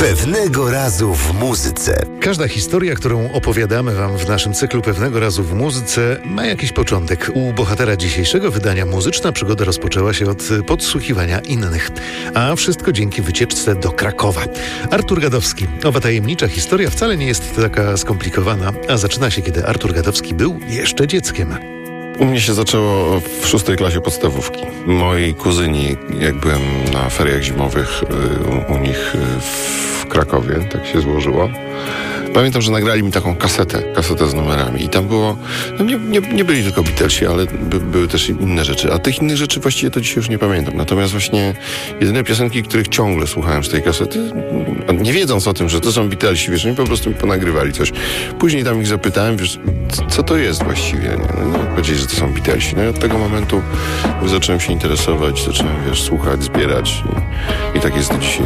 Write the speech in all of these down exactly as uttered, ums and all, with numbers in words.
Pewnego razu w muzyce. Każda historia, którą opowiadamy Wam w naszym cyklu Pewnego razu w muzyce, ma jakiś początek. U bohatera dzisiejszego wydania muzyczna przygoda rozpoczęła się od podsłuchiwania innych. A wszystko dzięki wycieczce do Krakowa. Artur Gadowski. Owa tajemnicza historia wcale nie jest taka skomplikowana, a zaczyna się, kiedy Artur Gadowski był jeszcze dzieckiem. U mnie się zaczęło w szóstej klasie podstawówki. Moi kuzyni, jak byłem na feriach zimowych u, u nich w Krakowie, tak się złożyło. Pamiętam, że nagrali mi taką kasetę, kasetę z numerami i tam było, no nie, nie, nie byli tylko Beatlesi, ale by, były też inne rzeczy, a tych innych rzeczy właściwie to dzisiaj już nie pamiętam. Natomiast właśnie jedyne piosenki, których ciągle słuchałem z tej kasety, nie wiedząc o tym, że to są Beatlesi, wiesz, oni po prostu mi ponagrywali coś. Później tam ich zapytałem, wiesz, co to jest właściwie, nie? No, powiedzieli, że to są Beatlesi. No i od tego momentu zacząłem się interesować, zacząłem, wiesz, słuchać, zbierać i, i tak jest do dzisiaj.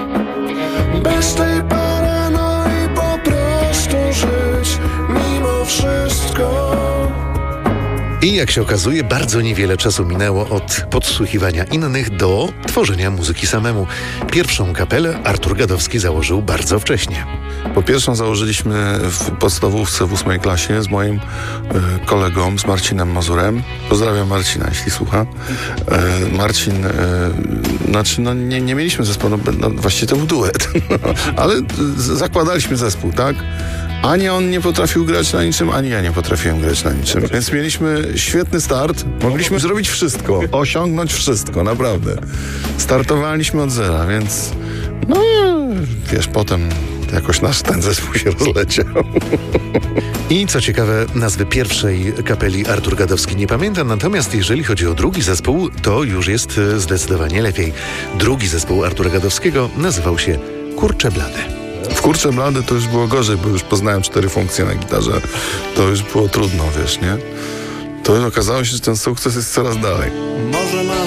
Bez tej paranoi po prostu żyć mimo wszystko. I jak się okazuje, bardzo niewiele czasu minęło od podsłuchiwania innych do tworzenia muzyki samemu. Pierwszą kapelę Artur Gadowski założył bardzo wcześnie. Po pierwszą założyliśmy w podstawówce w ósmej klasie z moim y, kolegą, z Marcinem Mazurem. Pozdrawiam Marcina, jeśli słucha. Y, Marcin, y, znaczy no nie, nie mieliśmy zespołu, no, no, właściwie to był duet, ale z, zakładaliśmy zespół, tak? Ani on nie potrafił grać na niczym, ani ja nie potrafiłem grać na niczym. Więc mieliśmy świetny start. Mogliśmy zrobić wszystko, osiągnąć wszystko, naprawdę. Startowaliśmy od zera, więc no wiesz, potem jakoś nasz ten zespół się rozleciał. I co ciekawe, nazwy pierwszej kapeli Artur Gadowski nie pamiętam, natomiast jeżeli chodzi o drugi zespół, to już jest zdecydowanie lepiej. Drugi zespół Artura Gadowskiego nazywał się Kurcze Blade. W Kurcze Blade to już było gorzej, bo już poznałem cztery funkcje na gitarze. To już było trudno, wiesz, nie? To okazało się, że ten sukces jest coraz dalej. Może ma